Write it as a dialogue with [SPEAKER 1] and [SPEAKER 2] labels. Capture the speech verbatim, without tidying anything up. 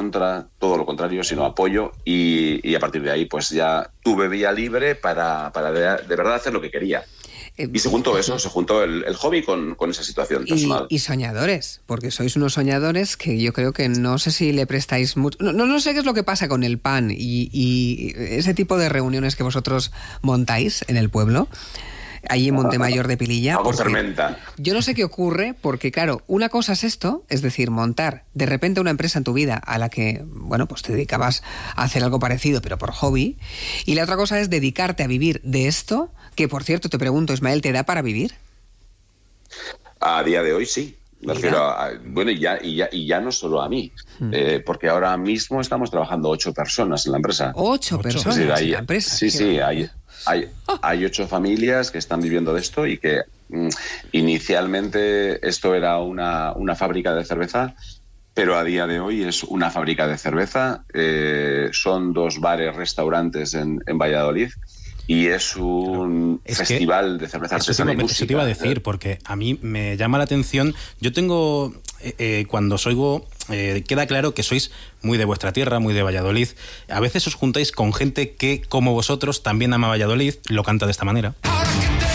[SPEAKER 1] contra, todo lo contrario, sino apoyo, y, y a partir de ahí pues ya tuve vía libre para, para de, de verdad hacer lo que quería. Y se juntó eso, se juntó el, el hobby con, con esa situación personal.
[SPEAKER 2] Y, y soñadores, porque sois unos soñadores que yo creo que no sé si le prestáis mucho... No, no, no sé qué es lo que pasa con el pan y, y ese tipo de reuniones que vosotros montáis en el pueblo, allí en Montemayor de Pililla.
[SPEAKER 1] Algo fermenta.
[SPEAKER 2] Yo no sé qué ocurre, porque claro, una cosa es esto, es decir, montar de repente una empresa en tu vida a la que, bueno, pues te dedicabas a hacer algo parecido, pero por hobby, y la otra cosa es dedicarte a vivir de esto, que por cierto, te pregunto, Ismael, ¿te da para vivir?
[SPEAKER 1] A día de hoy sí. Me refiero a, a, bueno, y ya, y, ya, y ya no solo a mí, hmm. eh, porque ahora mismo estamos trabajando ocho personas en la empresa.
[SPEAKER 2] ¿Ocho, ocho personas es decir, hay, en la empresa?
[SPEAKER 1] Sí, sí, hay, hay, hay ocho familias que están viviendo de esto y que mm, inicialmente esto era una, una fábrica de cerveza, pero a día de hoy es una fábrica de cerveza. Eh, son dos bares, restaurantes en, en Valladolid. Y es un
[SPEAKER 3] es
[SPEAKER 1] festival de cerveza artesana y música.
[SPEAKER 3] Eso te iba a decir, porque a mí me llama la atención. Yo tengo, eh, eh, cuando os oigo, eh, queda claro que sois muy de vuestra tierra, muy de Valladolid. A veces os juntáis con gente que, como vosotros, también ama Valladolid, lo canta de esta manera.